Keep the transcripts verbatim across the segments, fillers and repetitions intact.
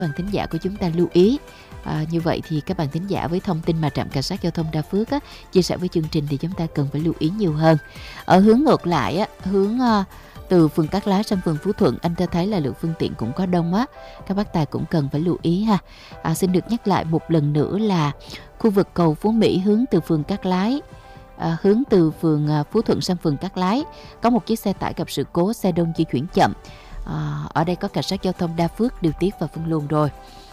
bạn thính giả của chúng ta lưu ý. À, như vậy thì các bạn thính giả với thông tin mà trạm cảnh sát giao thông Đa Phước á, chia sẻ với chương trình thì chúng ta cần phải lưu ý nhiều hơn. Ở hướng ngược lại á, hướng uh, từ phường Cát Lái sang phường Phú Thuận, anh ta thấy là lượng phương tiện cũng có đông á, các bác tài cũng cần phải lưu ý ha. À, xin được nhắc lại một lần nữa là khu vực cầu Phú Mỹ hướng từ phường Cát Lái, à, hướng từ phường Phú Thuận sang phường Cát Lái, có một chiếc xe tải gặp sự cố, xe đông di chuyển chậm. À, ở đây có cảnh sát giao thông Đa Phước điều tiết và phân luồng rồi.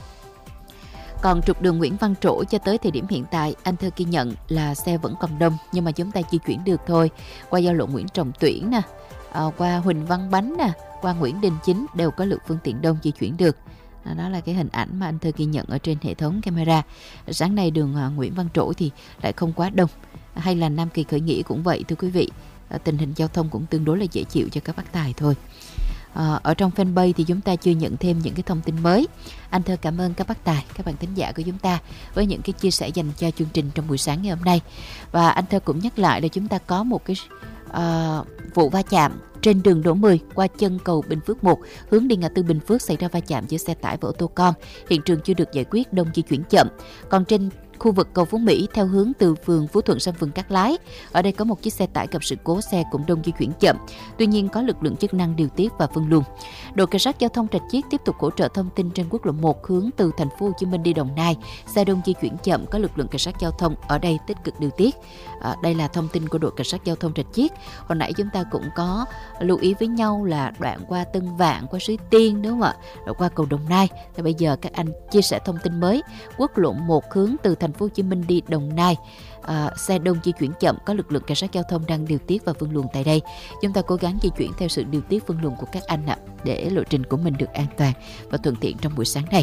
Còn trục đường Nguyễn Văn Trỗi cho tới thời điểm hiện tại, anh Thơ ghi nhận là xe vẫn còn đông, nhưng mà chúng ta di chuyển được thôi. Qua giao lộ Nguyễn Trọng Tuyển nè, à, qua Huỳnh Văn Bánh nè, qua Nguyễn Đình Chính đều có lượng phương tiện đông di chuyển được. À, đó là cái hình ảnh mà anh Thơ ghi nhận ở trên hệ thống camera. Sáng nay đường à, Nguyễn Văn Trỗi thì lại không quá đông. Hay là Nam Kỳ khởi nghĩa cũng vậy thưa quý vị. À, tình hình giao thông cũng tương đối là dễ chịu cho các bác tài thôi. À, ở trong fanpage thì chúng ta chưa nhận thêm những cái thông tin mới. Anh Thơ cảm ơn các bác tài, các bạn thính giả của chúng ta với những cái chia sẻ dành cho chương trình trong buổi sáng ngày hôm nay. Và anh Thơ cũng nhắc lại là chúng ta có một cái uh, vụ va chạm trên đường Đỗ Mười qua chân cầu Bình Phước một, hướng đi ngã tư Bình Phước xảy ra va chạm giữa xe tải và ô tô con. Hiện trường chưa được giải quyết, đông di chuyển chậm. Còn trên khu vực cầu Phú Mỹ theo hướng từ phường Phú Thuận sang phường Cát Lái, ở đây có một chiếc xe tải gặp sự cố, xe cũng đông di chuyển chậm. Tuy nhiên có lực lượng chức năng điều tiết và phân luồng. Đội cảnh sát giao thông Rạch Chiếc tiếp tục hỗ trợ thông tin trên quốc lộ một hướng từ thành phố Hồ Chí Minh đi Đồng Nai, xe đông di chuyển chậm, có lực lượng cảnh sát giao thông ở đây tích cực điều tiết. À, đây là thông tin của đội cảnh sát giao thông Rạch Chiếc. Hồi nãy chúng ta cũng có lưu ý với nhau là đoạn qua Tân Vạn, qua Suối Tiên đúng không ạ, rồi qua cầu Đồng Nai. Thì bây giờ các anh chia sẻ thông tin mới, quốc lộ một hướng từ thành phố Hồ Chí Minh đi Đồng Nai, à, xe đông di chuyển chậm, có lực lượng cảnh sát giao thông đang điều tiết và phân luồng tại đây. Chúng ta cố gắng di chuyển theo sự điều tiết phân luồng của các anh ạ, để lộ trình của mình được an toàn và thuận tiện trong buổi sáng này.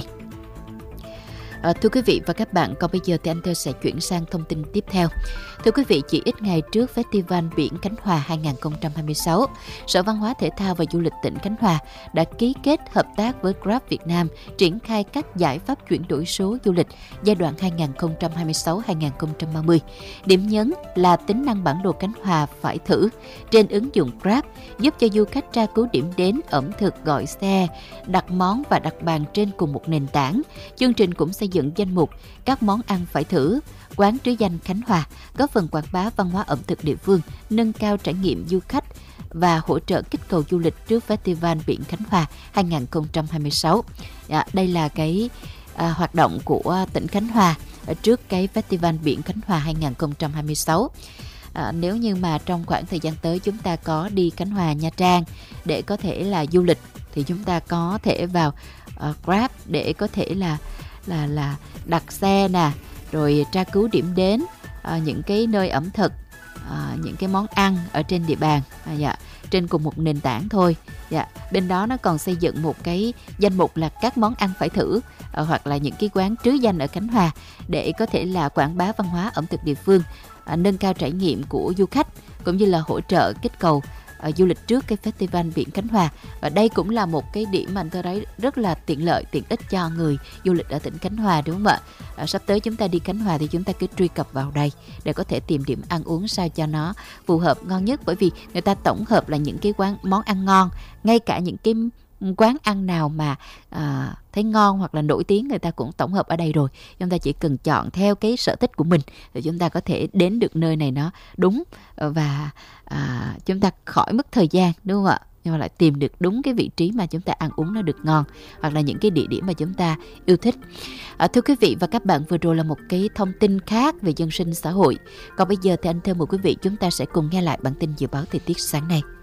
À, thưa quý vị và các bạn, còn bây giờ thì anh Thơ sẽ chuyển sang thông tin tiếp theo. Thưa quý vị, chỉ ít ngày trước Festival Biển Khánh Hòa hai không hai sáu, Sở Văn hóa Thể thao và Du lịch tỉnh Khánh Hòa đã ký kết hợp tác với Grab Việt Nam triển khai các giải pháp chuyển đổi số du lịch giai đoạn hai không hai sáu đến hai không ba mươi. Điểm nhấn là tính năng bản đồ Khánh Hòa phải thử trên ứng dụng Grab, giúp cho du khách tra cứu điểm đến, ẩm thực, gọi xe, đặt món và đặt bàn trên cùng một nền tảng. Chương trình cũng xây dựng danh mục các món ăn phải thử, quán trứ danh Khánh Hòa, góp phần quảng bá văn hóa ẩm thực địa phương, nâng cao trải nghiệm du khách và hỗ trợ kích cầu du lịch trước Festival Biển Khánh Hòa hai không hai sáu. À, đây là cái à, hoạt động của tỉnh Khánh Hòa trước cái Festival Biển Khánh Hòa hai không hai sáu. À, nếu như mà trong khoảng thời gian tới chúng ta có đi Khánh Hòa, Nha Trang để có thể là du lịch, thì chúng ta có thể vào uh, Grab để có thể là là là đặt xe nè, rồi tra cứu điểm đến, à, những cái nơi ẩm thực, à, những cái món ăn ở trên địa bàn, à, dạ, trên cùng một nền tảng thôi. Dạ, bên đó nó còn xây dựng một cái danh mục là các món ăn phải thử, à, hoặc là những cái quán trứ danh ở Khánh Hòa để có thể là quảng bá văn hóa ẩm thực địa phương, à, nâng cao trải nghiệm của du khách, cũng như là hỗ trợ kích cầu À, du lịch trước cái Festival Biển Khánh Hòa. Và đây cũng là một cái điểm mà anh tôi thấy rất là tiện lợi, tiện ích cho người du lịch ở tỉnh Khánh Hòa, đúng không ạ? À, sắp tới chúng ta đi Khánh Hòa thì chúng ta cứ truy cập vào đây để có thể tìm điểm ăn uống sao cho nó phù hợp, ngon nhất, bởi vì người ta tổng hợp là những cái quán món ăn ngon, ngay cả những cái quán ăn nào mà à, thấy ngon hoặc là nổi tiếng người ta cũng tổng hợp ở đây rồi. Chúng ta chỉ cần chọn theo cái sở thích của mình thì chúng ta có thể đến được nơi này nó đúng, và à, chúng ta khỏi mất thời gian, đúng không ạ? Nhưng mà lại tìm được đúng cái vị trí mà chúng ta ăn uống nó được ngon, hoặc là những cái địa điểm mà chúng ta yêu thích. À, thưa quý vị và các bạn, vừa rồi là một cái thông tin khác về dân sinh xã hội. Còn bây giờ thì anh Thơ mời quý vị chúng ta sẽ cùng nghe lại bản tin dự báo thời tiết sáng nay.